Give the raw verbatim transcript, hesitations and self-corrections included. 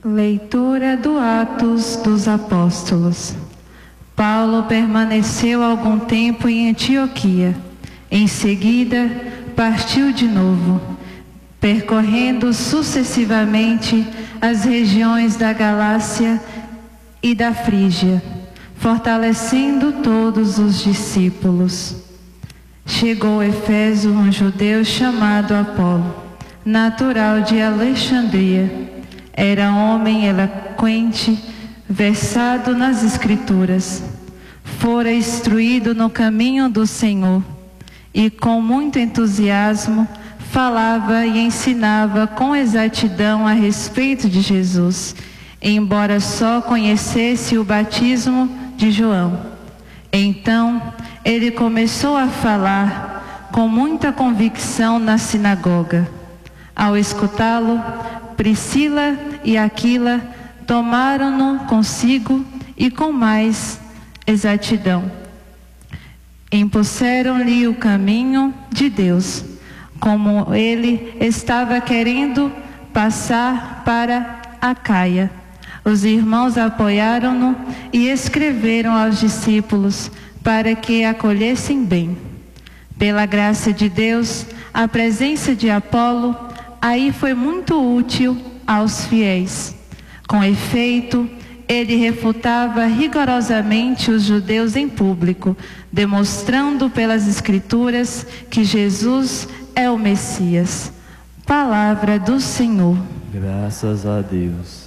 Leitura do Atos dos Apóstolos. Paulo permaneceu algum tempo em Antioquia. Em seguida, partiu de novo, percorrendo sucessivamente as regiões da Galácia e da Frígia, fortalecendo todos os discípulos. Chegou a Éfeso um judeu chamado Apolo, natural de Alexandria. Era homem eloquente, versado nas Escrituras. Fora instruído no caminho do Senhor e, com muito entusiasmo, falava e ensinava com exatidão a respeito de Jesus, embora só conhecesse o batismo de João. Então, ele começou a falar com muita convicção na sinagoga. Ao escutá-lo, Priscila e Aquila tomaram-no consigo e com mais exatidão impuseram-lhe o caminho de Deus, como ele estava querendo passar para Acaia. Os irmãos apoiaram-no e escreveram aos discípulos para que acolhessem bem. Pela graça de Deus, a presença de Apolo aí foi muito útil aos fiéis. Com efeito, ele refutava rigorosamente os judeus em público, demonstrando pelas Escrituras que Jesus é o Messias. Palavra do Senhor. Graças a Deus.